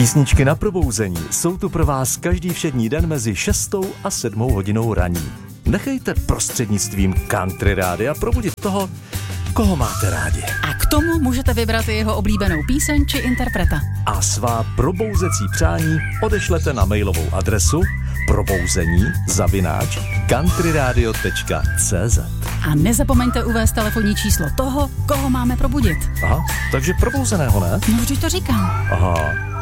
Písničky na probouzení jsou tu pro vás každý všední den mezi 6 a 7 hodinou raní. Nechejte prostřednictvím Country Rádia probudit toho, koho máte rádi. A k tomu můžete vybrat i jeho oblíbenou píseň či interpreta. A svá probouzecí přání odešlete na mailovou adresu probouzení@countryradio.cz. A nezapomeňte uvést telefonní číslo toho, koho máme probudit. Aha, takže probouzeného, ne? No, vždyť to říkám. Aha.